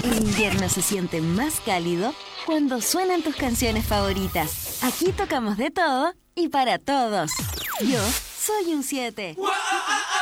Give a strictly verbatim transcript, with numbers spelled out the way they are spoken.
El invierno se siente más cálido cuando suenan tus canciones favoritas. Aquí tocamos de todo y para todos. Yo soy un siete.